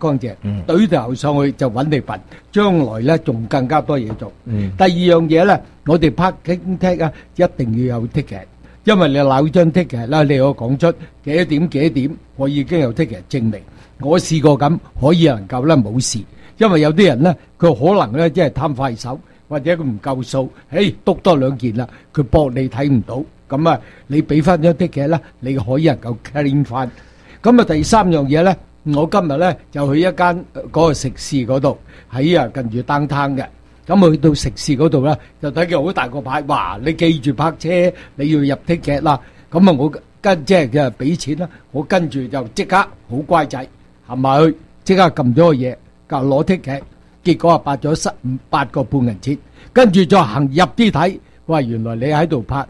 乾淨，懟頭上去就揾你笨，將來咧仲更加多嘢做。第二樣嘢咧，我哋 parking ticket 啊，一定要有 ticket，因為你攞張 ticket 啦，你我講出幾多點幾多點，我已經有 ticket 證明。我試過咁，可以能夠咧冇事，因為有啲人咧，佢可能咧即係貪快手，或者佢唔夠數，篤多兩件啦，佢搏你睇唔到，咁啊，你俾翻張 ticket 啦，你可以能夠 claim 翻。咁啊，第三樣嘢咧，我今日咧就去一間嗰個食肆嗰度，喺近住downtown嘅。咁去到食肆嗰度咧，就睇見好大個牌，哇！你記住泊車，你要入 ticket啦。咁啊，我跟即係佢俾錢啦，我跟住就即刻好乖仔行埋去，即刻撳咗個嘢，攞 ticket。結果啊，八咗8個半銀錢，跟住再行入啲睇，哇！原來你喺度泊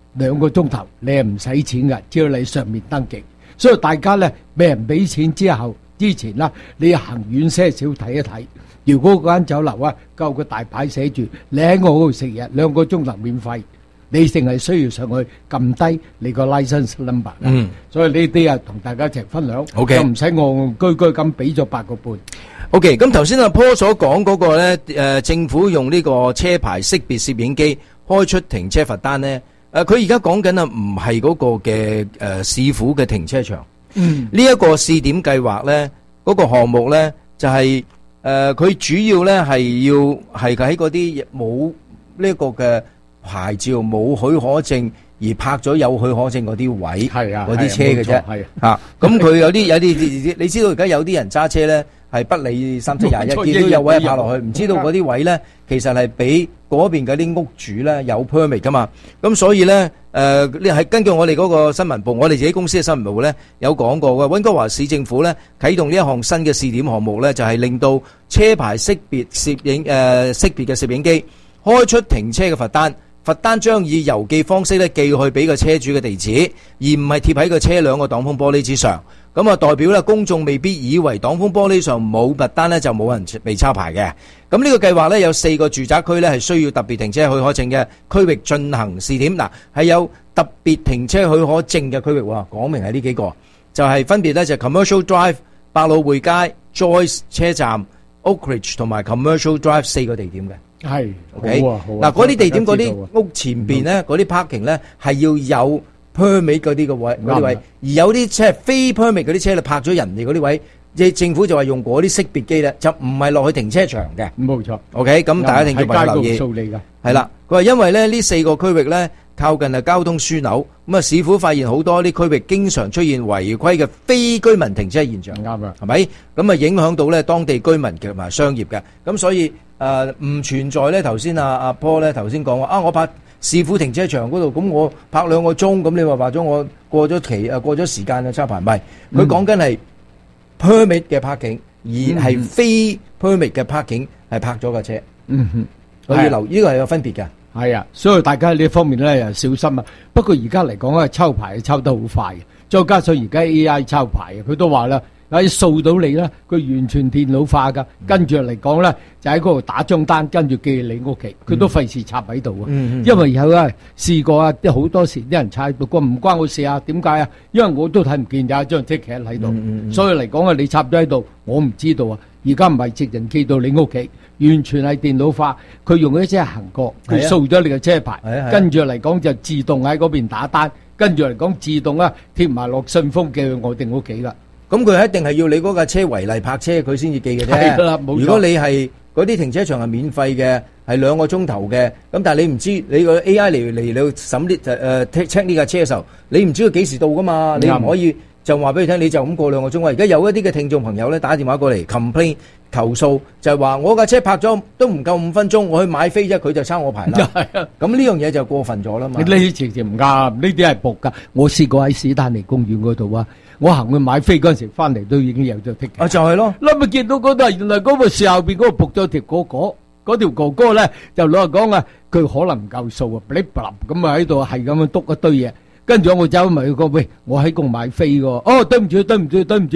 2個鐘頭，你係唔使錢㗎，只要你上面登記。所以大家咧，俾人俾錢之前啦，你行遠些少睇一睇。如果嗰間酒樓啊，夠個大牌寫住你喺我嗰度食嘢2個鐘頭免費，你淨係需要上去撳低你個 license number。所以呢啲啊，同大家一齊分享，就唔使戇居居咁俾咗8個半。 OK， 咁頭先阿 Paul 所講嗰個咧，政府用呢個車牌識別攝影機開出停車罰單咧，佢而家講緊啊，唔係嗰個嘅市府嘅停車場。呢一個試點計劃咧，嗰個項目咧就係佢主要咧係要係喺嗰啲冇呢個嘅牌照、冇許可證而泊咗有許可證嗰啲位，嗰啲車嘅啫。嚇，咁佢有啲，你知道而家有啲人揸車咧係不理3721，見到有位泊落去，唔知道嗰啲位咧其實係俾嗰邊嗰啲屋主咧有 permit 噶嘛。咁所以咧你係根據我哋嗰個新聞部，我哋自己公司嘅新聞部咧有講過嘅，溫哥華市政府咧啟動呢一項新嘅試點項目咧，就係令到車牌識別嘅攝影機開出停車嘅罰單。罰單將以郵寄方式咧寄去俾個車主嘅地址，而唔係貼喺個車輛個擋風玻璃之上。咁啊，代表咧公眾未必以為擋風玻璃上冇罰單咧就冇人被抄牌嘅。咁呢個計劃咧有4個住宅區咧係需要特別停車許可證嘅區域進行試點。嗱，係有特別停車許可證嘅區域喎，講明係呢幾個，就係分別咧就 Commercial Drive、百老匯街、Joyce 車站、Oakridge 同埋 Commercial Drive 4個地點嘅。 係 ，OK， 好啊。 嗱，嗰啲地點嗰啲屋前邊咧，嗰啲 parking 咧係要有 permit 嗰啲嘅位，嗰啲位，而有啲車係非 permit 嗰啲車咧泊咗人哋嗰啲位，即政府就話用嗰啲識別機咧，就唔係落去停車場嘅。 冇錯。 OK，咁大家一定要密切留意。係啦，佢話因為咧呢4個區域咧靠近係交通樞紐，咁啊市府發現好多啲區域經常出現違規嘅非居民停車現象。啱啊，係咪？咁啊影響到咧當地居民同埋商業嘅，咁所以。唔存在咧，頭先阿 Paul 咧頭先講話我泊市府停車場嗰度，咁我泊2個鐘，咁你話咗我過咗期過咗時間嘅抄牌，唔係，佢講緊係 permit 嘅 parking，而係非 permit 嘅 parking 係泊咗架車。我要留呢個係有分別嘅。 係啊，所以大家喺呢方面咧又小心啊。不過而家嚟講咧，抄牌抄得好快嘅，再加上而家 AI 抄牌佢都話啦。掃到你啦，佢完全電腦化噶，跟住嚟講咧，就喺嗰度打張單，跟住寄你屋企，佢都費事插喺度啊。因為有啊試過啊，好多時啲人插到個唔關我事啊，點解啊？因為我都睇唔見有一張 ticket 喺度，所以嚟講啊，你插咗喺度，我唔知道啊。而家唔係直人寄到你屋企，完全係電腦化，佢用一隻行過，佢掃咗你嘅車牌，跟住嚟講就自動喺嗰邊打單，跟住嚟講自動啊貼埋落信封寄去我哋屋企噶。 咁佢一定係要你嗰架車違例泊車，佢先至寄嘅啫。 係啦，冇錯。 如果你係嗰啲停車場係免費嘅，係2個鐘頭嘅，咁但係你唔知你個 AI 嚟審啲check 呢架車嘅時候，你唔知佢幾時到噶嘛？你唔可以就話俾你聽，你就咁過2個鐘。而家有一啲嘅聽眾朋友咧打電話過嚟 complain 投訴，就係話我架車泊咗都唔夠5分鐘，我去買飛啫，佢就抄我牌啦。咁呢樣嘢就過分咗啦嘛。 呢啲直情唔啱，呢啲係搏㗎。我試過喺史丹尼公園嗰度啊。我行去買飛嗰陣時，翻嚟都已經有咗 ticket。 就係咯， 你咪見到嗰度，原來嗰個樹後邊嗰度仆咗條嗰條哥哥咧，就攞嚟講啊，佢可能唔夠數啊，blip blip 咁啊喺度係咁樣篤一堆嘢，跟住我走埋去講，喂，我喺度買飛㗎，哦，對唔住，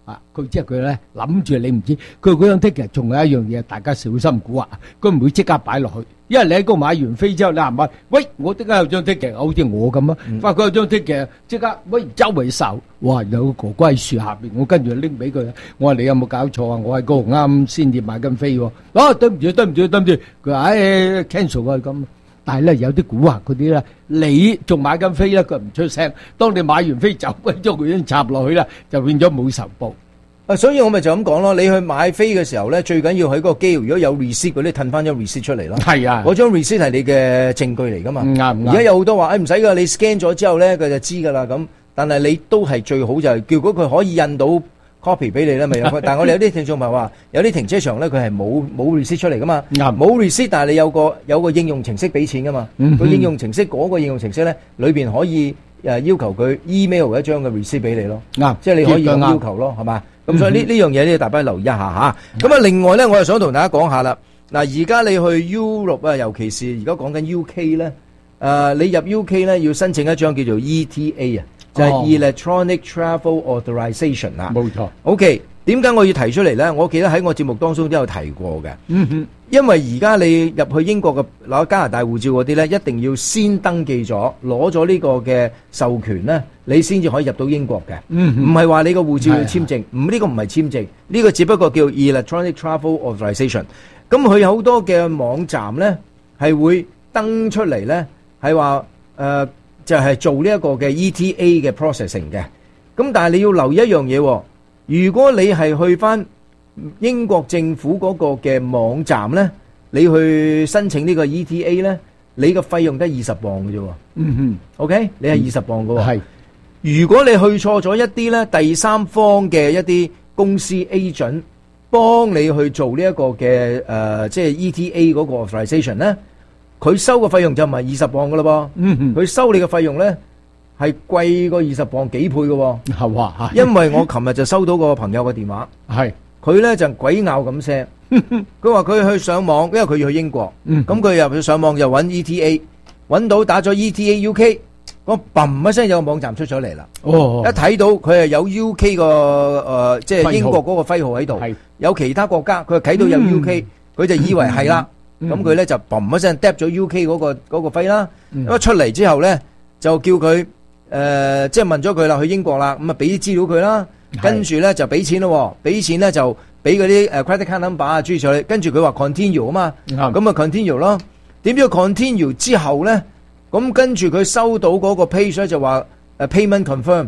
佢即係佢咧諗住你唔知，佢嗰張 ticket 仲有一樣嘢，大家小心估啊！佢唔會即刻擺落去，因為你喺嗰度買完飛之後，你係咪？喂，我即刻有張 ticket，好似我咁啊！發覺有張 ticket，即刻喂周圍搜，哇！有個哥哥喺樹下邊，我跟住拎俾佢，我話你有冇搞錯啊？我喺嗰度啱先至買緊飛喎。對唔住，佢話cancel 啊咁。但係咧有啲蠱惑嗰啲咧，你仲買緊飛咧，佢唔出聲。當你買完飛走鬼咗，佢已經插落去啦，就變咗冇仇報。 所以我咪就咁講咯。你去買飛嘅時候咧，最緊要喺嗰個機，如果有 receipt 嗰啲，褪翻張 receipt 出嚟咯。 係啊， 嗰張 receipt 係你嘅證據嚟噶嘛。 啱。 而家有好多話，唔使噶，你 scan 咗之後咧，佢就知噶啦。咁，但係你都係最好就係叫佢可以印到 copy 俾你啦，咪有。但係我哋有啲聽眾咪話，有啲停車場咧，佢係冇 receipt 出嚟噶嘛。冇 receipt，但係你有個應用程式俾錢噶嘛。個應用程式嗰個應用程式咧，裏邊可以要求佢 email 一張嘅 receipt 俾你咯。即係你可以咁要求咯，係嘛？咁所以呢樣嘢咧，大家留意一下吓。咁另外咧，我又想同大家講下啦。嗱，而家你去 Europe 啊，尤其是而家講緊 UK 咧，你入 UK 咧要申請一張叫做 ETA 啊，就係 Electronic Travel Authorization 啊。 冇錯。 OK， 點解我要提出嚟咧？我記得喺我節目當中都有提過嘅。因為而家你入去英國嘅攞加拿大護照嗰啲咧，一定要先登記咗，攞咗呢個嘅授權咧，你先至可以入到英國嘅。唔係話你個護照要簽證，呢個唔係簽證，呢個只不過叫 Electronic Travel Authorization。咁佢有好多嘅網站咧，係會登出嚟咧，係話就係做呢一個嘅 ETA 嘅 processing 嘅。咁但係你要留意一樣嘢，如果你係去翻英國政府嗰個嘅網站咧，你去申請呢個 ETA 咧，你個費用得20磅嘅啫。OK， 你係20磅嘅。係，如果你去錯咗一啲咧，第三方嘅一啲公司 agent 幫你去做呢一個嘅即係 ETA 嗰個 authorization 咧，佢收嘅費用就唔係20磅嘅咯噃。佢收你嘅費用咧係貴過20磅幾倍嘅。係哇，因為我琴日就收到個朋友嘅電話。係。佢咧就鬼咬咁聲，佢話佢去上網，因為佢要去英國，咁佢入去上網就揾 ETA，揾到打咗 ETA UK，我砰一聲有個網站出咗嚟啦。一睇到佢係有 UK 個即係英國嗰個徽號喺度，有其他國家佢睇到有 UK，佢就以為係啦，咁佢咧就砰一聲 drop 咗 UK 嗰個徽啦。咁一出嚟之後咧就叫佢即係問咗佢啦，去英國啦，咁啊俾啲資料佢啦。跟住咧就俾錢咯，俾錢咧就俾嗰啲credit card number 啊，諸如此類。跟住佢話 continue 啊嘛，咁啊 continue 咯。點知 continue 之後咧，咁跟住佢收到嗰個 page 咧就話payment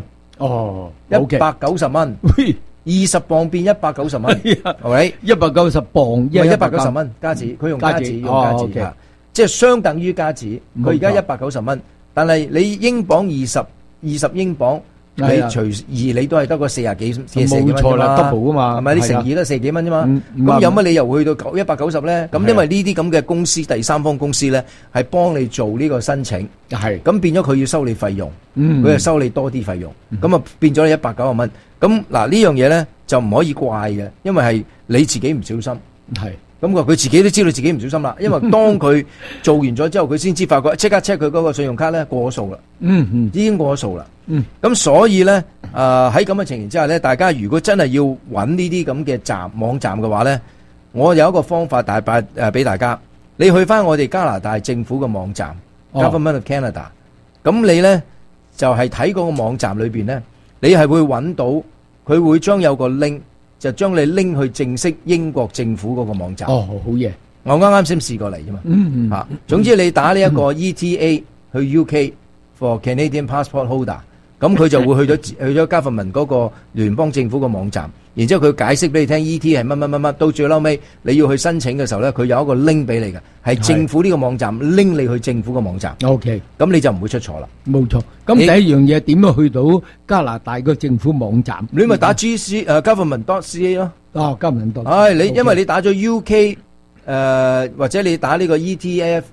confirm。190蚊，20磅變190蚊，係咪 ？190磅， 因為190蚊加紙，佢用加紙，用加紙啊，即係相等於加紙。佢而家190蚊，但係你英鎊20英鎊。你隨意你都係得個40幾冇錯啦 double 啊嘛， 係咪？你乘以都40幾蚊啫嘛，咁有乜理由會去到190咧？咁因為呢啲咁嘅公司，第三方公司咧，係幫你做呢個申請，咁變咗佢要收你費用，佢就收你多啲費用，咁啊變咗你190蚊。咁嗱呢樣嘢咧就唔可以怪嘅，因為係你自己唔小心。咁佢自己都知道自己唔小心啦，因為當佢做完咗之後，佢先知發覺即刻 check 佢嗰個信用卡咧過咗數啦，已經過咗數啦。咁所以咧，喺咁嘅情形之下咧，大家如果真係要揾呢啲咁嘅網站嘅話咧，我有一個方法俾大家，你去翻我哋加拿大政府嘅網站 Government of Canada， 咁你咧就係睇嗰個網站裏邊咧，你係會揾到佢會將有個 link。就將你拎去正式英國政府嗰個網站。好嘢！我啱先試過嚟啫嘛。總之你打呢一個 ETA 去 UK for Canadian Passport Holder， 咁佢就會去咗Government嗰個聯邦政府個網站，然之後佢解釋俾你聽 ETA 係乜，到最嬲尾你要去申請嘅時候咧，佢有一個 link 俾你嘅，係政府呢個網站拎你去政府個網站。OK， 咁你就唔會出錯啦。冇錯。咁第一樣嘢點樣去到加拿大個政府網站？你咪打 government.ca 咯。government.ca。你因為你打咗 UK 或者你打呢個 ETA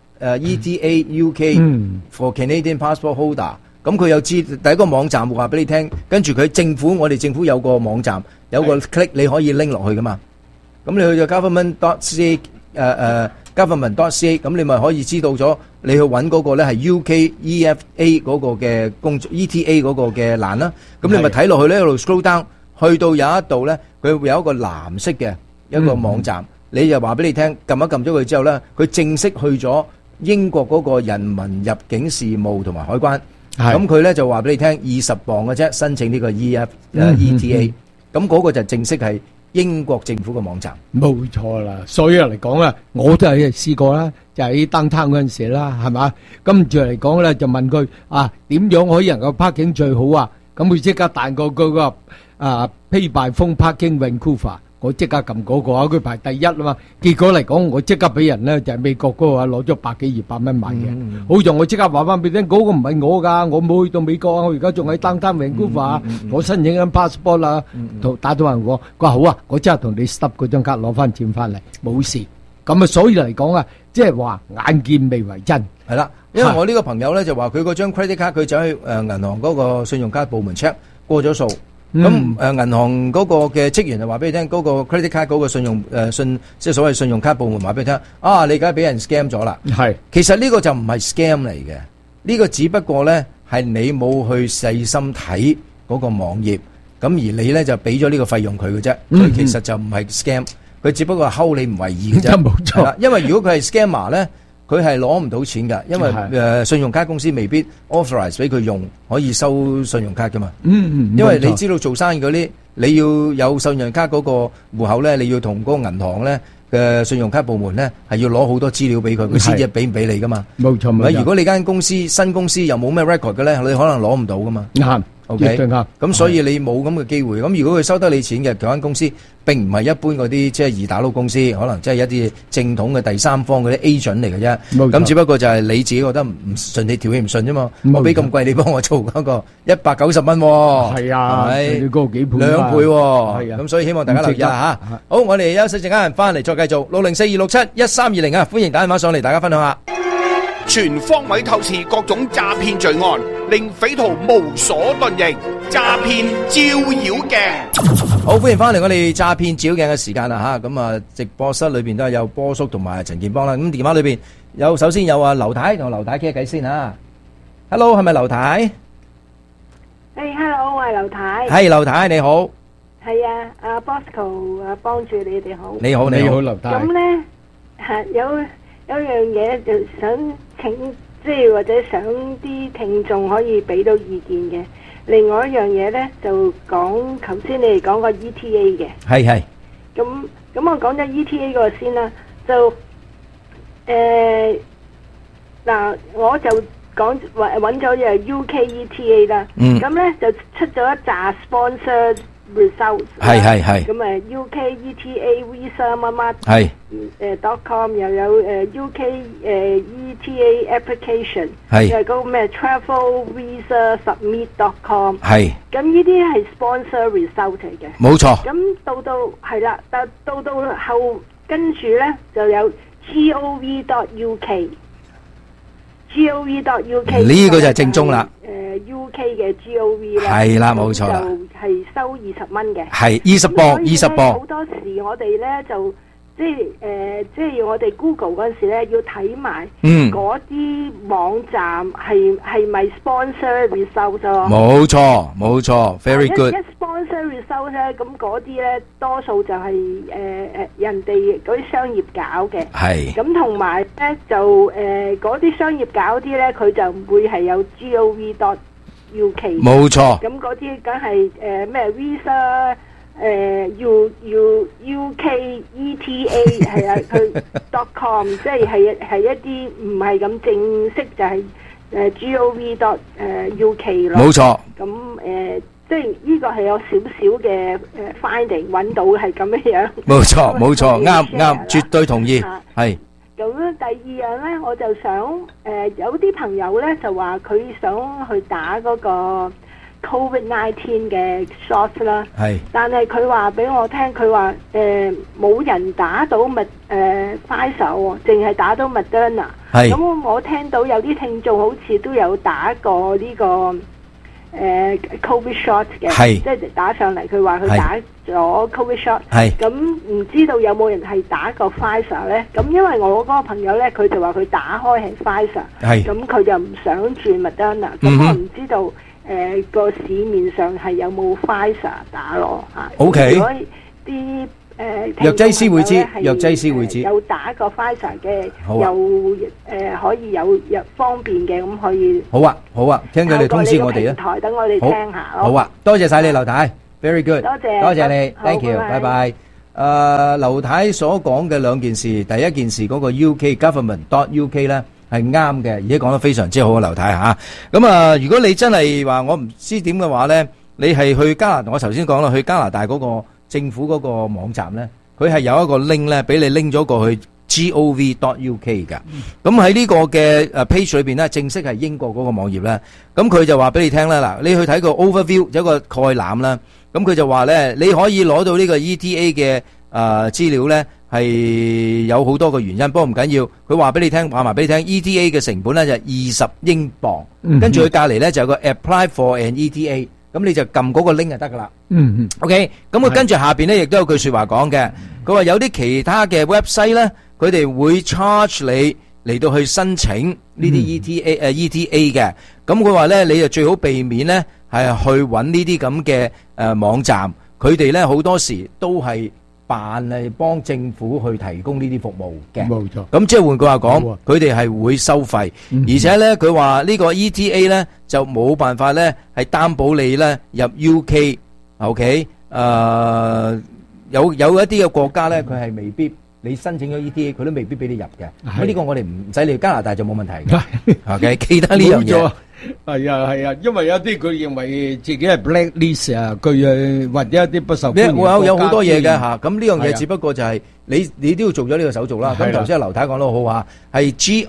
UK for Canadian Passport Holder。咁佢又知第一個網站會話俾你聽，跟住佢我哋政府有個網站，有個 click 你可以拎落去噶嘛。咁你去咗 government.ca government.ca， 咁你咪可以知道咗，你去揾嗰個咧係 UK EFA 嗰個嘅工作 ETA 嗰個嘅欄啦。咁你咪睇落去咧，一路 scroll down 去到有一度咧，佢會有一個藍色嘅一個網站，你就話俾你聽，撳一撳咗佢之後咧，佢正式去咗英國嗰個人民入境事務同埋海關。咁佢咧就話俾你聽，20磅嘅啫，申請呢個 ETA，咁嗰個就正式係英國政府嘅網站。 冇錯啦，所以嚟講啊，我都係試過啦，就喺登灘嗰陣時啦，係嘛？跟住嚟講咧，就問佢啊，點樣可以能夠 parking 最好啊？咁佢即刻彈過嗰個pay by phone parking Vancouver，我即刻撳嗰個啊，佢排第一啊嘛。結果嚟講，我即刻俾人咧就係美國嗰個攞咗100幾200蚊買嘅。好在我即刻話翻俾你聽，嗰個唔係我㗎，我冇去到美國啊，我而家仲喺downtown Vancouver，我申請緊 passport 啦，打電話我，佢話好啊，我即刻同你 stop 嗰張卡攞翻錢翻嚟，冇事。咁啊，所以嚟講啊，即係話眼見未為真， 係啦。因為我呢個朋友咧就話佢嗰張 credit card，佢走去銀行嗰個信用卡部門 check 過咗數。咁銀行嗰個嘅職員就話俾你聽，嗰個 credit card 嗰個即係所謂信用卡部門話俾你聽，你而家俾人 scam 咗啦。係，其實呢個就唔係 scam 嚟嘅，呢個只不過咧係你冇去細心睇嗰個網頁，咁而你咧就俾咗呢個費用佢嘅啫，所以其實就唔係 scam，佢只不過係睺你唔為意嘅啫。冇錯，因為如果佢係 scammer 咧，佢係攞唔到錢㗎，因為信用卡公司未必 authorize 俾佢用，可以收信用卡㗎嘛。因為你知道做生意嗰啲，你要有信用卡嗰個戶口咧，你要同嗰個銀行咧嘅信用卡部門咧係要攞好多資料俾佢，佢先至俾唔俾你㗎嘛。冇錯，如果你間公司新公司又冇咩 record 嘅咧，你可能攞唔到㗎嘛。啱。OK，咁所以你冇咁嘅機會。咁如果佢收得你錢嘅嗰間公司，並唔係一般嗰啲即係二打佬公司，可能即係一啲正統嘅第三方嗰啲 agent 嚟嘅啫。咁只不過就係你自己覺得唔順，你條氣唔順啫嘛。我俾咁貴你幫我做嗰個190蚊，係啊，你高幾倍？2倍，係啊。咁所以希望大家留意下嚇。好，我哋休息陣間翻嚟再繼續604-267-1320啊！歡迎打電話上嚟，大家分享下。 全方位透視各種詐騙罪案，令匪徒無所遁形。詐騙照妖鏡， 好，歡迎翻嚟我哋詐騙照妖鏡嘅時間啦吓，咁啊直播室裏邊都係有波叔同埋陳健邦啦。咁電話裏邊首先有劉太同劉太傾下偈先吓。Hello， 係咪劉太 ？Hello， 我係劉太。 係劉太，你好。 係啊，阿 Bosco 幫住你哋好。 你好，你好，劉太。 咁咧有樣嘢就想請，即係或者想啲聽眾可以俾到意見嘅。另外一樣嘢咧就講，頭先你哋講個 ETA 嘅。係。咁我講咗 ETA 嗰個先啦。就嗱，我就講揾咗嘅 UK ETA 啦。咁咧就出咗一紮 sponsor results， 係咁UK ETA Visa 乜乜.com 又有UK ETA application， 又係嗰個咩 Travel Visa Submit.com， 係咁呢啲係 sponsor result 嚟嘅，冇錯。咁到係啦，但到後跟住咧就有 gov.uk。gov.uk 呢個就係正宗啦。 UK 嘅 gov 啦， 係啦，冇錯啦， 就係收20蚊嘅， 係20磅，20磅。 好多時我哋咧就即係我哋 Google 嗰陣時咧要睇埋嗰啲網站係咪 sponsor result 咯？冇錯 ，very good。 一 sponsor result 咧，咁嗰啲咧多數就係人哋嗰啲商業搞嘅，係。咁同埋咧就嗰啲商業搞啲咧，佢就唔會係有 gov.uk， 冇錯。咁嗰啲梗係咩 Visa。UK ETA 係啊，佢 .com 即係一啲唔係咁正式，就係gov.uk 咯。冇錯。咁即係呢個係有少少嘅finding 揾到係咁樣。冇錯，啱，絕對同意。係。咁第二樣咧，我就想有啲朋友咧就話佢想去打嗰個COVID-19 嘅 shot 啦，但係佢話俾我聽，佢話冇人打到Pfizer 喎，淨係打到 Moderna。咁我聽到有啲聽眾好似都有打過呢個COVID shot 嘅，即係打上嚟，佢話佢打咗 COVID shot。咁唔知道有冇人係打過 Pfizer 咧？咁因為我嗰個朋友咧，佢就話佢打開係 Pfizer，咁佢就唔想轉 Moderna。咁我唔知道。 個市面上係有冇 Pfizer 打咯嚇。 OK。 如果啲藥劑師會知，藥劑師會知。 有打過 Pfizer 嘅，又可以有方便嘅，咁可以。 好啊，好啊，聽佢哋通知我哋啊。 台等我哋聽下咯。 好啊，多謝晒你劉太 ，very good。 多謝你 ，thank you，拜拜。劉太所講嘅兩件事，第一件事嗰個 UK government.uk 咧係啱嘅，而且講得非常之好啊，劉太嚇。咁如果你真係話我唔知點嘅話咧，你係去加拿大，我頭先講啦，去加拿大嗰個政府嗰個網站咧，佢係有一個 link 咧，俾你拎咗過去 gov.uk 㗎。咁喺呢個嘅page 裏邊咧，正式係英國嗰個網頁咧，咁佢就話俾你聽啦，嗱，你去睇個 overview 有一個概覽啦。咁佢就話咧，你可以攞到呢個 ETA 嘅資料咧，係有好多個原因，不過唔緊要。佢話俾你聽，話埋俾你聽 ，ETA 嘅成本咧就係20英鎊，跟住佢隔離咧就有個 apply for an ETA， 咁你就撳嗰個 link 就得噶啦。OK， 咁佢跟住下邊咧亦都有句説話講嘅，佢話有啲其他嘅 website 咧，佢哋會 charge 你嚟到去申請呢啲 ETA 嘅，咁佢話咧你就最好避免咧。係去揾呢啲咁嘅網站，佢哋咧好多時都係係幫政府去提供呢啲服務嘅。冇錯。咁即係換句話講，佢哋係會收費，而且咧佢話呢個 ETA 咧就冇辦法咧係擔保你咧入 UK。OK， 有一啲嘅國家咧，佢係未必你申請咗 ETA，佢都未必俾你入嘅。咁呢個我哋唔使嚟加拿大就冇問題嘅。OK， 記得呢樣嘢。 係啊，因為有啲佢認為自己係 blacklist 啊，佢或者一啲不受歡迎國家。 有好多嘢嘅嚇，咁呢樣嘢只不過就係你都要做咗呢個手續啦。咁頭先阿劉太講得好嚇，係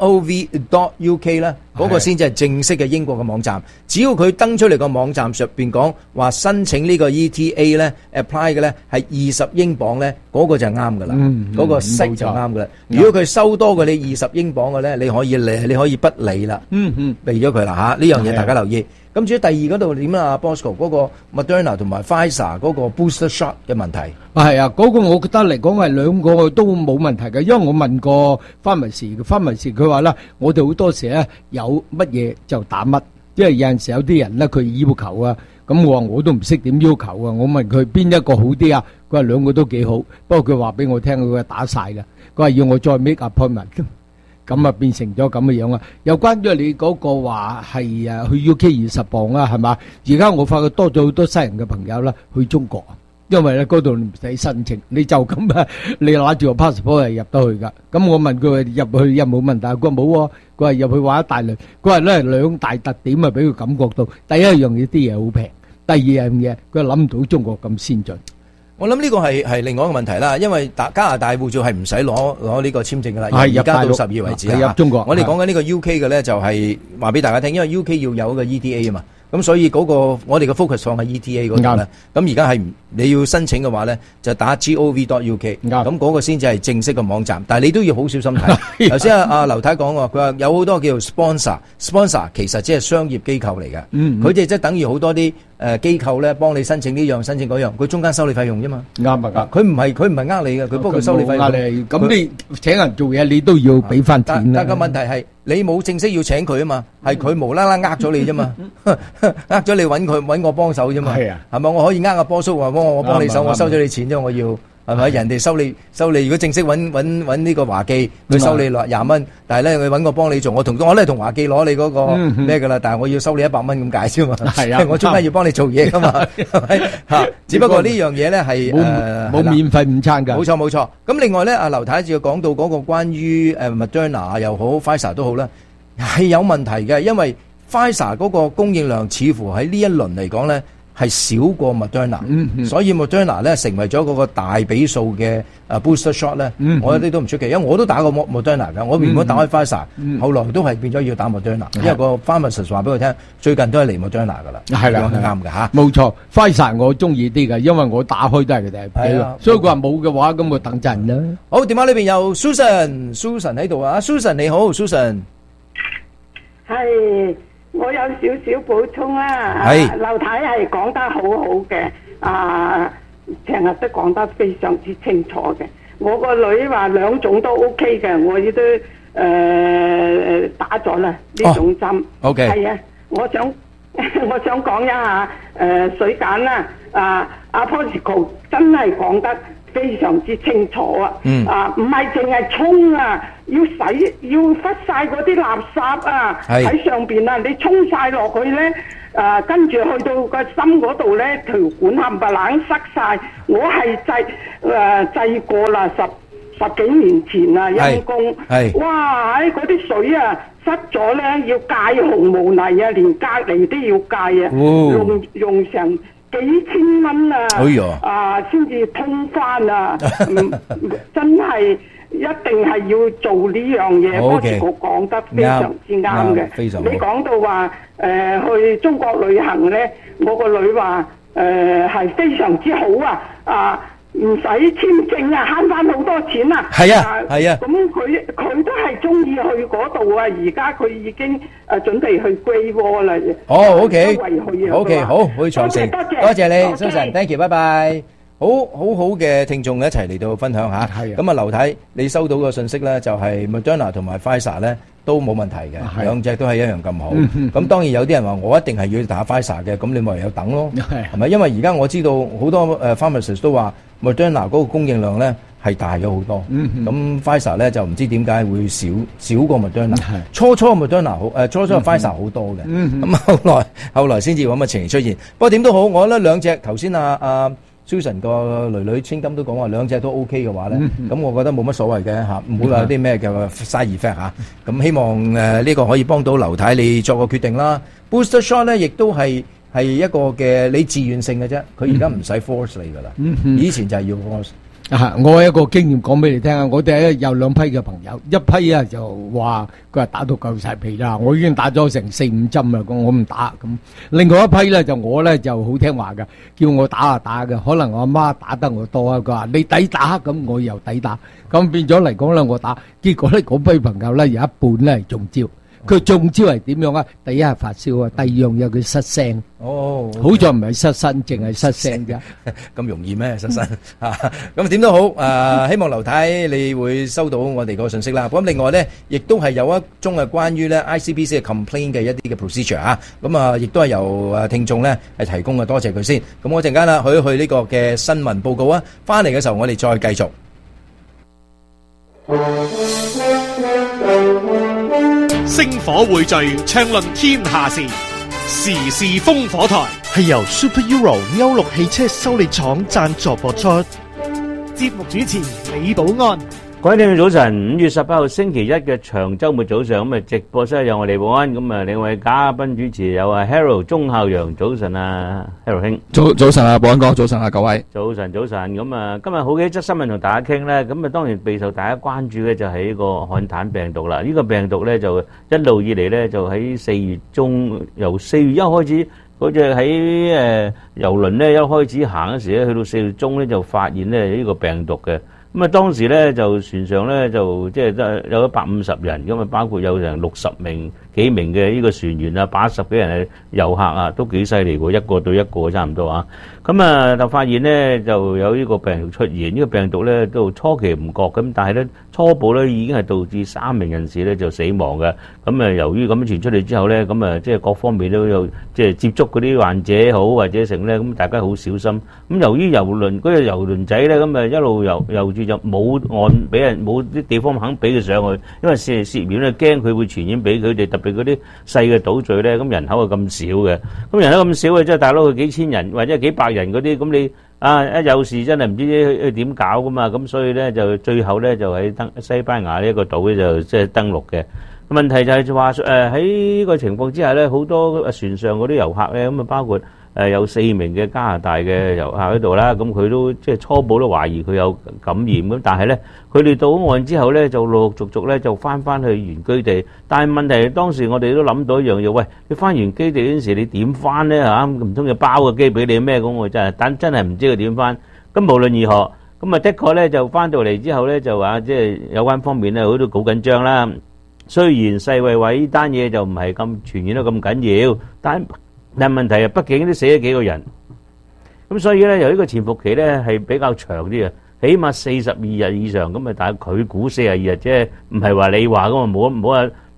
gov.uk 咧，嗰個先至係正式嘅英國嘅網站。只要佢登出嚟個網站上邊講話申請呢個 ETA 咧 apply 嘅咧係20英鎊咧，嗰個就係啱噶啦，嗰個息就啱噶啦。如果佢收多過你20英鎊嘅咧，你可以不理啦，避咗佢啦嚇。呢樣嘢大家留意。咁至於第二嗰度點啊 Bosco 嗰個 Moderna 同埋 Pfizer 嗰個 booster shot 嘅問題， 係啊，嗰個我覺得嚟講係兩個都冇問題嘅，因為我問過pharmacy佢話啦，我哋好多時咧有乜嘢就打乜，因為有陣時有啲人咧佢要求啊，咁我話我都唔識點要求啊，我問佢邊一個好啲啊，佢話兩個都幾好，不過佢話俾我聽佢打晒啦，佢話要我再 make appointment。咁啊變成咗咁嘅樣啊！有關於你嗰個話係去 UK 20磅啊，係嘛？而家我發覺多咗好多西人嘅朋友啦，去中國，因為咧嗰度唔使申請，你就咁啊，你攞住個 passport 係入得去噶。咁我問佢入去有冇問題，佢話冇喎，佢話入去玩一大輪。佢話咧兩大特點啊，俾佢感覺到，第一樣嘢啲嘢好平，第二樣嘢佢諗唔到中國咁先進。 我諗呢個係另外一個問題啦，因為加拿大護照係唔使攞呢個簽證噶啦，而家到12為止入中國。 我哋講緊呢個 UK 嘅咧，就係話俾大家聽，因為 UK 要有一個 ETA 啊嘛，咁所以嗰個我哋嘅 focus 放喺 ETA 嗰度咧。咁而家係你要申請嘅話咧，就打 gov.uk， 咁嗰個先至係正式嘅網站，但係你都要好小心睇。頭先阿劉太講喎，佢話有好多叫做 sponsor 其實即係商業機構嚟嘅，佢哋即係等於好多啲機構咧幫你申請呢樣申請嗰樣，佢中間收你費用啫嘛。啱啊！佢唔係呃你嘅，佢不過佢收你費用。 咁你請人做嘢，你都要俾翻錢啦。 但個問題係你冇正式要請佢啊嘛，係佢無啦啦呃咗你啫嘛，呃咗你揾我幫手啫嘛。係啊，係咪？我可以呃阿波叔話我幫你手，我收咗你錢啫，我要。係咪？人哋收你，如果正式揾呢個華記，佢收你20蚊，但係咧佢揾我幫你做，我咧同華記攞你嗰個咩噶啦，但係我要收你100蚊咁解啫嘛。係啊，我中間要幫你做嘢噶嘛，係咪？嚇，只不過呢樣嘢咧係冇免費午餐㗎。 冇錯。咁另外咧，阿劉太就講到嗰個關於Moderna 又好 Pfizer 都好啦，係有問題嘅，因為 Pfizer 嗰個供應量似乎喺呢一輪嚟講咧，係少過 Moderna，所以 Moderna 咧成為咗嗰個大比數嘅booster shot 咧，我一啲都唔出奇，因為我都打過 Moderna 㗎，我原本打開 Pfizer，後來都係變咗要打 Moderna，因為個 pharmacist 話俾我聽，最近都係嚟 Moderna 㗎啦，係啦，啱㗎嚇， 冇錯 ，Pfizer 我中意啲㗎，因為我打開都係佢哋，所以佢話冇嘅話，咁我等陣啦。 好，電話裏邊有 Susan 喺度啊 ，Susan 你好 ，Susan， 係。我有少少補充啦，劉太係講得好好嘅，成日都講得非常之清楚嘅。我個女話兩種都 OK 嘅，我亦都打咗啦呢種針。 OK， 係啊，我想我想講一下水鹼啦，阿 Posco 真係講得非常之清楚啊！唔係淨係沖啊，要忽晒嗰啲垃圾啊喺上邊啊，你沖晒落去咧，跟住去到個心嗰度咧，條管冚唪唥塞晒。我係制過啦，十幾年前啊，陰公，哇！嗰啲水啊，塞咗咧要戒紅毛泥啊，連隔離都要戒啊，用成幾千蚊啊，先至通翻啊！真係一定係要做呢樣嘢。波士局講得非常之啱嘅。你講到話去中國旅行咧，我個女話係非常之好啊！唔使簽證啊，慳翻好多錢啊！係啊。咁佢都係中意去嗰度啊！而家佢已經準備去Great Wall啦。 OK， 好，去長城。多謝你，Susan，thank you，拜拜。好嘅聽眾一齊嚟到分享下。咁啊，劉太，你收到個信息咧，就係 Moderna 同埋 Pfizer 咧都冇問題嘅，兩隻都係一樣咁好。咁當然有啲人話我一定係要打 Pfizer 嘅，咁你咪唯有等咯，係咪？因為而家我知道好多pharmacist 都話 Moderna 嗰個供應量咧係大咗好多。咁 Pfizer 咧就唔知點解會少過 Moderna。初 Moderna 好，初 Pfizer 好多嘅。咁後來先至咁嘅情形出現。不過點都好，我覺得兩隻頭先Susan 個女青金都講話兩隻都 OK 嘅話咧，咁我覺得冇乜所謂嘅嚇，唔會話有啲咩叫 side effect 嚇。咁希望呢個可以幫到劉太你作個決定啦。Booster shot 咧亦都係一個嘅你自願性嘅啫，佢而家唔使 force 你噶啦，以前就係要 force。 我有一個經驗講俾你聽啊！我哋有兩批嘅朋友，一批啊就話佢話打到夠晒皮啦，我已經打咗成4-5針啦，我唔打咁。另外一批咧就我咧就好聽話嘅，叫我打就打嘅。可能我阿媽打得我多啊，佢話你抵打，咁我又抵打，咁變咗嚟講咧我打，結果咧嗰批朋友咧有一半咧係中招。佢中招係點樣啊？第一係發燒啊，第二樣嘢佢失聲。好在唔係失身，淨係失聲啫。 咁容易咩？失身咁點都好。希望劉太你會收到我哋個信息啦。咁另外咧，亦都係有一宗係關於咧 ICBC 嘅 complaint 嘅一啲嘅 procedure 啊。咁亦都係由聽眾咧係提供嘅，多謝佢先。咁我陣間啦去呢個嘅新聞報告啊，翻嚟嘅時候我哋再繼續。 星火匯聚，暢論天下事，時事烽火台係由 Super Euro 歐陸汽車修理廠贊助播出。節目主持李寶安。 各位聽眾早晨，5月18號星期一嘅長週末早上，咁啊直播室有我李寶安，咁啊兩位嘉賓主持有啊 Harold 鐘孝陽，早晨啊 Harold 兄， 早晨啊寶安哥，早晨啊各位， 早晨，咁啊今日好幾則新聞同大家傾咧，咁啊當然備受大家關注嘅就係呢個漢坦病毒啦，呢個病毒咧就一路以嚟咧就喺4月中，由4月1開始，嗰隻喺郵輪咧一開始行嗰時咧，去到4月中咧就發現咧呢個病毒嘅。咁啊，當時咧就船上咧就即係得有150人，咁啊包括有成60幾名嘅呢個船員啊，80幾人嘅遊客啊，都幾犀利喎，一個對一個差唔多啊。咁啊就發現咧就有呢個病毒出現，呢個病毒咧都初期唔覺咁，但係咧初步咧已經係導致3名人士咧就死亡嘅。咁啊由於咁傳出嚟之後咧，咁啊即係各方面都有即係接觸嗰啲患者好或者成咧，咁大家好小心。咁由於嗰隻郵輪仔咧，咁啊一路遊住就冇岸俾人，冇啲地方肯俾佢上去，因為涉險咧驚佢會傳染俾佢哋，特別嗰啲細嘅島嶼咧，咁人口係咁少嘅，咁人口咁少嘅，即係大佬佢幾千人或者幾百人嗰啲，咁你一有事真係唔知點搞噶嘛，咁所以咧就最後咧就喺西班牙呢一個島咧就即係登陸嘅。問題就係話喺呢個情況之下咧，好多船上嗰啲遊客咧，咁啊包括有4名嘅加拿大嘅遊客喺度啦，咁佢都即係初步都懷疑佢有感染咁，但係咧佢哋到岸之後咧就陸陸續續咧就翻去原居地，但係問題係當時我哋都諗到一樣嘢，喂，你翻原居地嗰陣時你點翻咧嚇？唔通就包個機俾你咩？咁我真係唔知佢點翻。咁無論如何，咁啊的確咧就翻到嚟之後咧就話即係有關方面咧好都好緊張啦。雖然世衛話呢單嘢就唔係咁傳染得咁緊要，但問題係畢竟都死咗幾個人，咁所以咧由呢個潛伏期咧係比較長啲啊，起碼42日以上，咁啊但係佢估42日啫，唔係話你話咁啊，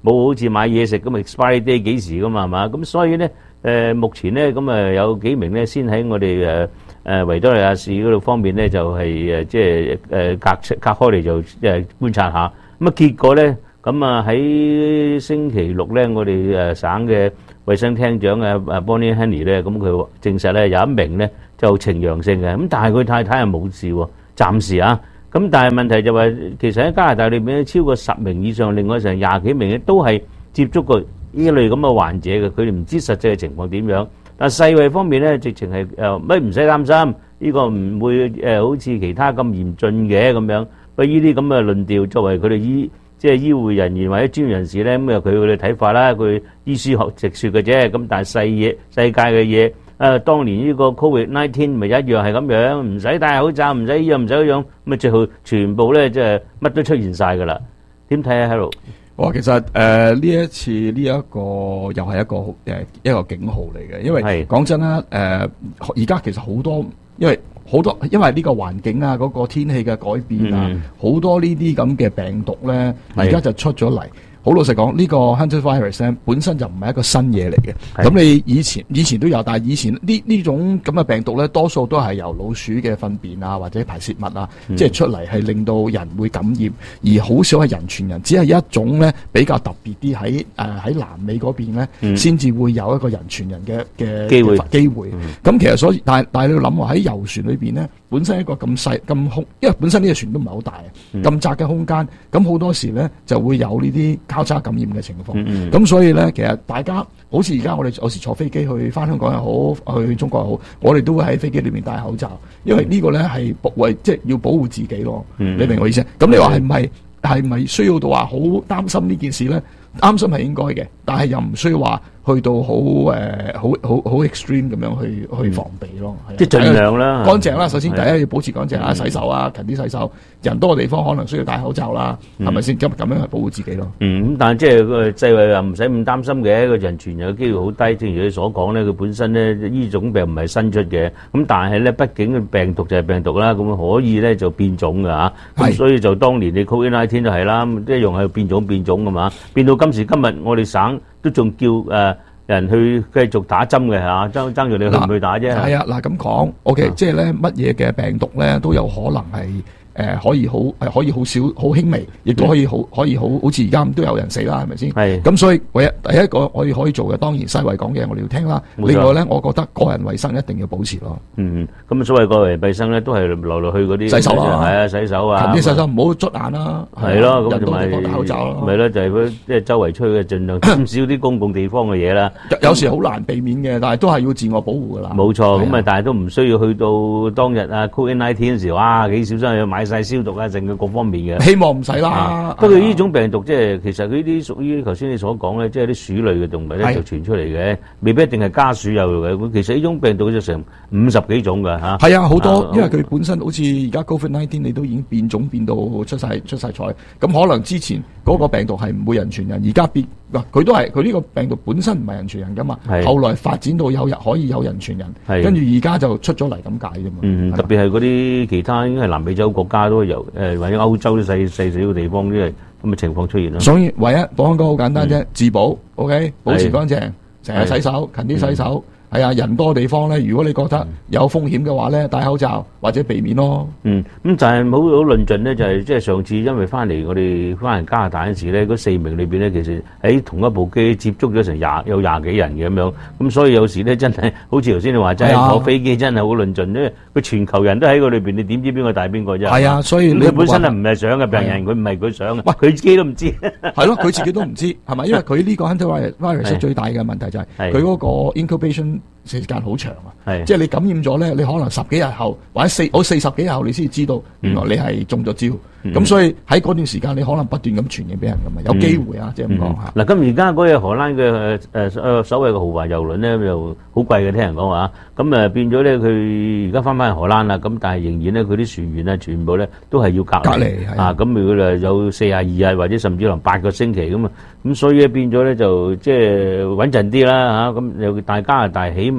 冇好似買嘢食咁 expiry day 幾時噶嘛，係嘛？咁所以咧目前咧咁有幾名咧先喺我哋維多利亞市嗰度方面咧就係即係隔開嚟就觀察下。咁啊結果咧咁啊喺星期六咧，我哋省嘅衛生廳長Bonnie Henry 咧，咁佢證實咧有一名咧就呈陽性嘅，咁但係佢太太係冇事喎，暫時啊。咁但係問題就話，其實喺加拿大裏邊超過10名以上，另外成廿幾名咧都係接觸過呢類咁嘅患者嘅，佢哋唔知實際嘅情況點樣。但係世衛方面咧，直情係唔使擔心，呢個唔會好似其他咁嚴峻嘅咁樣。不過呢啲咁嘅論調，作為佢哋即係醫護人員或者專業人士咧，咁佢哋睇法啦，佢醫書學直說嘅啫。咁但係世界嘅嘢。當年呢個 COVID-19 咪一樣係咁樣，唔使戴口罩，唔使依樣唔使嗰樣，咁最後全部咧即係乜都出現晒㗎啦。點睇啊 ，Harold？ 哇，其實呢一次呢一個又係一個警號嚟嘅，因為講真啦，而家其實好多因為呢個環境啊，嗰個天氣嘅改變啊，好多呢啲咁嘅病毒咧，而家就出咗嚟。好老實講，呢個 Hunter virus 咧本身就唔係一個新嘢嚟嘅。咁你以前都有，但係以前呢種咁嘅病毒咧，多數都係由老鼠嘅糞便啊或者排泄物啊，即係出嚟係令到人會感染，而好少係人傳人。只係一種咧比較特別啲喺南美嗰邊咧，先至會有一個人傳人嘅機會。咁其實所以，但係你要諗喎，喺遊船裏邊咧，本身一個咁細咁空，因為本身呢個船都唔係好大咁窄嘅空間，咁好多時咧就會有呢啲交叉感染嘅情況，咁所以咧，其實大家好似而家我哋有時坐飛機去翻香港又好，去中國又好，我哋都會喺飛機裏面戴口罩，因為呢個咧係即係要保護自己咯。你明我意思？咁你話係咪需要到話好擔心呢件事咧？擔心係應該嘅，但係又唔需要話去到好 extreme 咁樣去防備咯。 即係盡量啦， 乾淨啦。首先第一要保持乾淨啊，洗手啊，勤啲洗手。人多嘅地方可能需要戴口罩啦，係咪先？咁樣去保護自己咯。 咁但係即係個世衛話唔使咁擔心嘅，個人傳人嘅機會好低。正如你所講咧，佢本身咧呢種病唔係新出嘅，咁但係咧畢竟嘅病毒就係病毒啦，咁可以咧就變種㗎嚇。咁所以就當年你 COVID-19 都係啦，一樣係變種㗎嘛，變到今時今日我哋省都仲叫人去繼續打針嘅嚇，爭住你去唔去打啫？ 係啊，嗱咁講 ，OK，即係咧乜嘢嘅病毒咧都有可能係。可以好少好輕微，亦都可以好似而家咁都有人死啦，係咪先？係。咁所以第一個我哋可以做嘅，當然世衛講嘅我哋要聽啦。另外咧，我覺得個人衛生一定要保持咯。 咁所謂個人衛生咧，都係來去嗰啲洗手啦， 係啊，洗手啊， 勤啲洗手，唔好捽眼啦。 係咯，咁同埋戴口罩咯。 咪咯，就係即係周圍出去嘅，盡量減少啲公共地方嘅嘢啦。 有時好難避免嘅，但係都係要自我保護噶啦。 冇錯，咁但係都唔需要去到當日啊 COVID-19 嗰時，哇幾小心去買晒消毒啊，剩嘅各方面嘅。 希望唔使啦。 不過呢種病毒即係其實佢呢啲屬於頭先你所講咧，即係啲鼠類嘅動物咧就傳出嚟嘅，未必一定係家鼠有嘅。其實呢種病毒就成50幾種㗎嚇。係啊，好多，因為佢本身好似而家 COVID-19，你都已經變種變到出晒彩。咁可能之前嗰個病毒係唔會人傳人，而家變佢都係佢呢個病毒本身唔係人傳人㗎嘛。後來發展到可以有人傳人，跟住而家就出咗嚟咁解啫嘛。 特別係嗰啲其他應該係南美洲國家都有或者歐洲啲細小嘅地方，啲係咁嘅情況出現咯。 所以唯一保安哥好簡單啫，自保 ，OK， 保持乾淨，成日洗手，勤啲洗手。係啊，人多地方咧，如果你覺得有風險嘅話咧，戴口罩或者避免咯。 咁就係好論盡咧，就係即係上次因為我哋翻嚟加拿大嗰時咧，嗰4名裏邊咧，其實喺同一部機接觸咗成有20幾人嘅咁樣，咁所以有時咧真係好似頭先你話齋坐飛機真係好論盡，因為佢全球人都喺個裏邊，你點知邊個帶邊個啫？ 係啊，所以佢本身係唔係想嘅病人，佢唔係佢想嘅，佢自己都唔知。 係咯，佢自己都唔知係咪？因為佢呢個 Hunter virus 最大嘅問題就係佢嗰個 incubation時間好長啊，即係你感染咗咧，你可能10幾日後或者40幾日後，你先知道原來你係中咗招。咁所以喺嗰段時間，你可能不斷咁傳染俾人㗎嘛，有機會啊，即係咁講嚇。 嗱，咁而家嗰隻荷蘭嘅所謂嘅豪華郵輪咧，又好貴嘅，聽人講話。咁變咗咧，佢而家翻去荷蘭啦。咁但係仍然咧，佢啲船員啊，全部咧都係要隔離啊。咁如果有42日或者甚至可能8個星期咁啊，咁所以變咗咧就即係穩陣啲啦嚇。咁又大加拿大起碼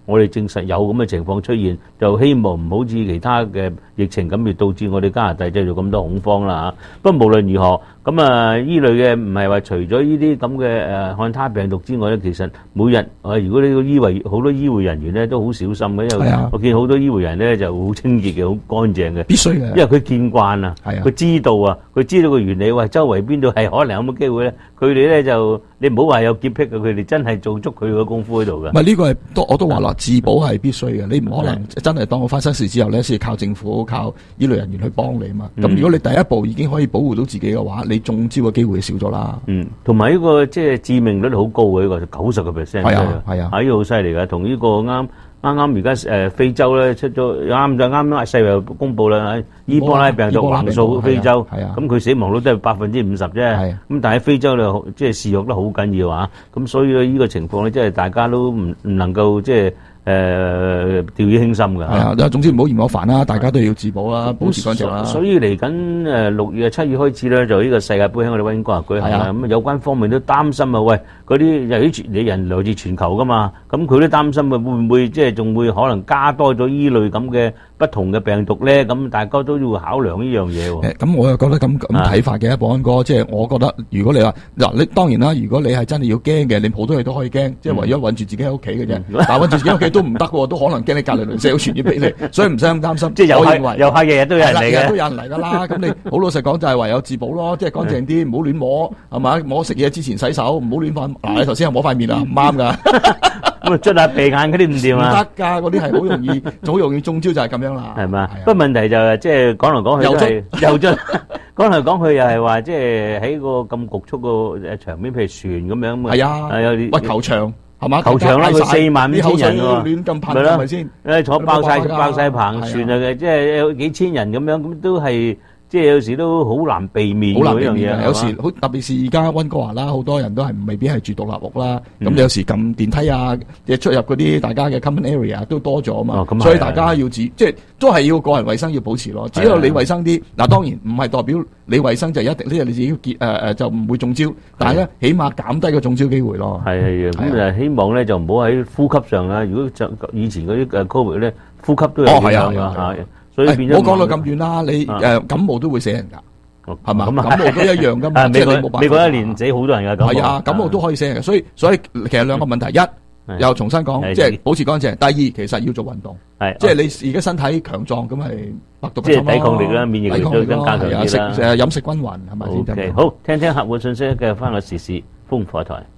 我哋證實有咁嘅情況出現，就希望唔好似其他嘅疫情咁，而導致我哋加拿大製造咁多恐慌啦嚇。不過無論如何，咁啊依類嘅唔係話除咗呢啲咁嘅漢他病毒之外咧，其實每日如果呢個好多醫護人員咧都好小心嘅，因為我見好多醫護人咧就好清潔嘅，好乾淨嘅， 必須嘅， 因為佢見慣啊，佢知道啊，佢知道個原理，喂，周圍邊度係可能有冇機會咧，佢哋咧就你唔好話有潔癖嘅，佢哋真係做足佢嘅功夫喺度嘅。 唔係呢個係我都話啦，自保係必須嘅，你唔可能真係當我發生事之後咧，先靠政府靠醫療人員去幫你嘛。咁如果你第一步已經可以保護到自己嘅話，你中招嘅機會少咗啦。 同埋呢個即係致命率好高嘅，呢個90%。 係啊， 呢個好犀利嘅，同呢個啱而家非洲咧出咗啱世衛公佈啦，伊波拉病毒橫掃非洲，咁佢死亡率都係50%啫，咁但係非洲咧即係肆虐得好緊要啊，咁所以呢個情況咧，即係大家都唔能夠即係掉以輕心㗎。係啊，總之唔好嫌我煩啦，大家都要自保啦，保持乾淨啦。 所以嚟緊6月7月開始咧，就呢個世界盃喺我哋溫哥華舉行啦。咁有關方面都擔心啊，喂，嗰啲由於你人來自全球㗎嘛，咁佢都擔心啊，會唔會即係仲會可能加多咗依類咁嘅不同嘅病毒咧？咁大家都要考量呢樣嘢喎。 咁我又覺得咁睇法嘅，保安哥，即係我覺得如果你話嗱，你當然啦，如果你係真係要驚嘅，你好多嘢都可以驚，即係唯咗韞住自己喺屋企嘅啫。但係韞住自己屋企都唔得喎，都可能驚你隔離鄰舍有傳染俾你，所以唔使咁擔心。 即係遊客日日都有人嚟嘅， 都有人嚟㗎啦。咁你好老實講就係唯有自保咯，即係乾淨啲，唔好亂摸，係嘛？摸食嘢之前洗手，唔好亂放。嗱，你頭先係摸塊面啊，唔啱㗎。 咁啊，捽下鼻眼嗰啲唔掂啊！ 唔得㗎，嗰啲係好容易中招，就係咁樣啦。 係嘛？不過問題就係即係講嚟講去都係又捽，講嚟講去又係話即係喺個咁局促個場面，譬如船咁樣。係啊，有球場係嘛？ 球場啦，佢45000人喎， 亂咁噴係咪先？ 坐爆晒棚船啊！即係有幾千人咁樣，咁都係。即係有時都好難避免嗰樣嘢， 有時好特別是而家溫哥華啦，好多人都係未必係住獨立屋啦。咁有時撳電梯啊，即係出入嗰啲大家嘅 common area 都多咗啊嘛。所以大家要即係都係要個人衞生要保持咯。只要你衞生啲，嗱當然唔係代表你衞生就一定呢？你自己就唔會中招，但係咧起碼減低個中招機會咯。 係咁就希望咧就唔好喺呼吸上啦。如果就以前嗰啲COVID咧，呼吸都有影響㗎。所以變咗， 唔好講到咁遠啦，你感冒都會死人㗎，係嘛？感冒都一樣㗎嘛，即係你冇辦法。 美國一年死好多人㗎，感冒。 係啊，感冒都可以死人嘅，所以其實兩個問題，一又重新講，即係保持乾淨；第二，其實要做運動，即係你而家身體強壯咁係百毒不侵咯。即係抵抗力啦，免疫力都增加強啲啦。飲食均勻係咪先？ 好，聽聽客戶信息，繼續翻個時事風火台。